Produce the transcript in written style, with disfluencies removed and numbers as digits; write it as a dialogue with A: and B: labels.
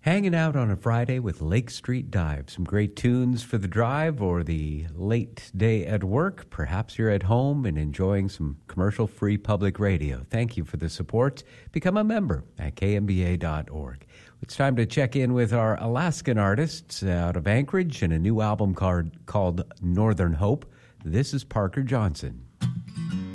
A: Hanging out on a Friday with Lake Street Dive. Some great tunes for the drive or the late day at work. Perhaps you're at home and enjoying some commercial-free public radio. Thank you for the support. Become a member at kmba.org. It's time to check in with our Alaskan artists out of Anchorage and a new album called Northern Hope. This is Parker Johnson.